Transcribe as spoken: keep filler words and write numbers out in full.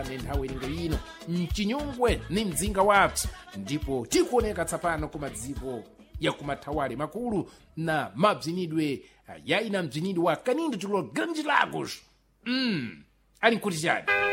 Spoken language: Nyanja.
nthawi ilinga ino mchinyungwe ni mdzinga wathu ndipo tikuoneka tsapano ku madziko ya kumathawale makulu na mabzinidwe yaina mbzinidwe wa Kanindo Chilolo Grande Lagos. mm. ali nkuti chani